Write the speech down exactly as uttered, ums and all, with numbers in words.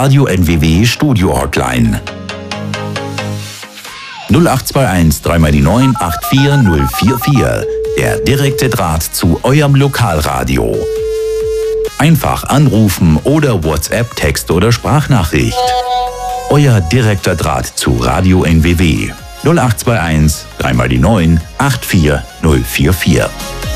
Radio N W W Studio Hotline. null acht zwei eins drei mal die neun acht vier null vier vier. Der direkte Draht zu eurem Lokalradio. Einfach anrufen oder WhatsApp, Text oder Sprachnachricht. Euer direkter Draht zu Radio N W W. null acht zwei eins drei mal die neun acht vier null vier vier.